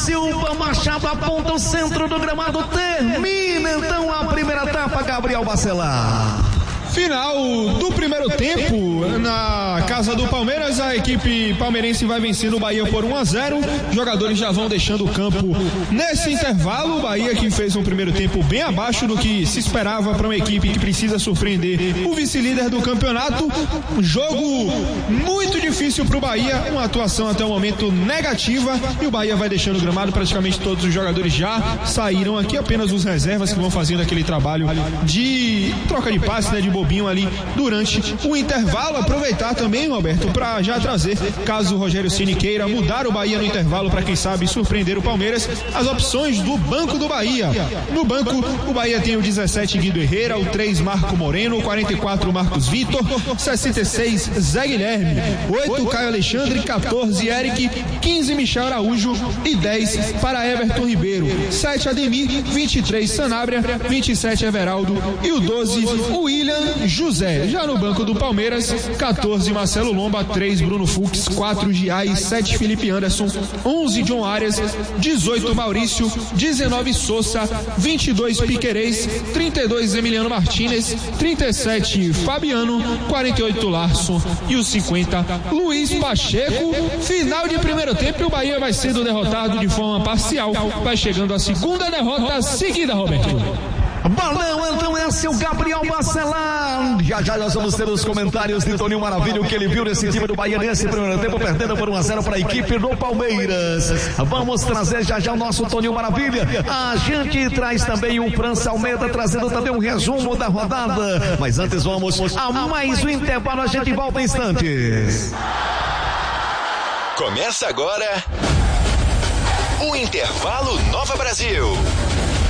Silva Machado aponta o centro do gramado. Termina então a primeira etapa, Gabriel Bacelar. Final do primeiro tempo na casa do Palmeiras, a equipe palmeirense vai vencendo o Bahia por 1-0. Jogadores já vão deixando o campo nesse intervalo. O Bahia que fez um primeiro tempo bem abaixo do que se esperava para uma equipe que precisa surpreender o vice-líder do campeonato. Um jogo muito difícil para o Bahia, uma atuação até o momento negativa, e o Bahia vai deixando o gramado. Praticamente todos os jogadores já saíram aqui, apenas os reservas que vão fazendo aquele trabalho de troca de passe, né, de bobinho ali durante o intervalo. Aproveitar também, Roberto, para já trazer, caso o Rogério Ceni queira mudar o Bahia no intervalo para quem sabe surpreender o Palmeiras, as opções do banco do Bahia. No banco, o Bahia tem o 17 Guido Herrera, o 3 Marco Moreno, o 44 Marcos Vitor, 66 Zé Guilherme, 8 Caio Alexandre, 14 Eric, 15 Michel Araújo e 10 para Everton Ribeiro, 7 Ademir, 23 Sanabria, 27 Everaldo e o 12 William José. Já no banco do Palmeiras, 14 Marcelo Lomba, 3 Bruno Fux, 4 Giai, 7 Felipe Anderson, 11 John Arias, 18 Maurício, 19 Sousa, 22 Piquerez, 32 Emiliano Martínez, 37 Fabiano, 48 Larson e os 50 Luiz Pacheco. Final de primeiro tempo e o Bahia vai sendo derrotado de forma parcial. Vai chegando a segunda derrota seguida, Roberto. Valeu, então esse é o Gabriel Bacelar. Já nós vamos ter os comentários de Toninho Maravilha, o que ele viu nesse time do Bahia nesse primeiro tempo, perdendo por 1-0 para a equipe do Palmeiras. Vamos trazer já o nosso Toninho Maravilha. A gente traz também o França Almeida, trazendo também um resumo da rodada. Mas antes vamos a mais um intervalo, a gente volta em instantes. Começa agora o Intervalo Nova Brasil.